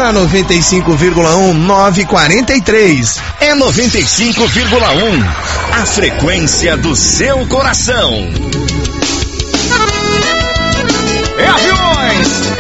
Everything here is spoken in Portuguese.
na 95,1 943. É 95,1. A frequência do seu coração. É avião!